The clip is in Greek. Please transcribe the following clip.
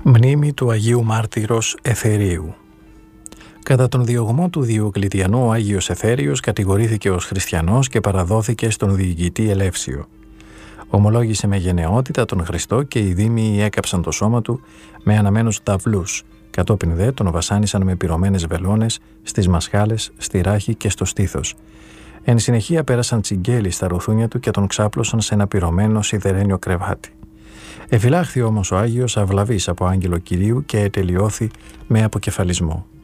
Μνήμη του Αγίου Μάρτυρος Εθερίου. Κατά τον διωγμό του Διοκλητιανού, ο Άγιος Εθέριος κατηγορήθηκε ως χριστιανός και παραδόθηκε στον διοικητή Ελεύσιο. Ομολόγησε με γενναιότητα τον Χριστό και οι δήμοι έκαψαν το σώμα του με αναμένους ταυλούς. Κατόπιν δε τον βασάνισαν με πυρωμένες βελόνες στις μασχάλες, στη ράχη και στο στήθος. Εν συνεχεία πέρασαν τσιγκέλι στα ρουθούνια του και τον ξάπλωσαν σε ένα πυρωμένο σιδερένιο κρεβάτι. Εφυλάχθη όμως ο Άγιος αυλαβής από άγγελο Κυρίου και ετελειώθη με αποκεφαλισμό.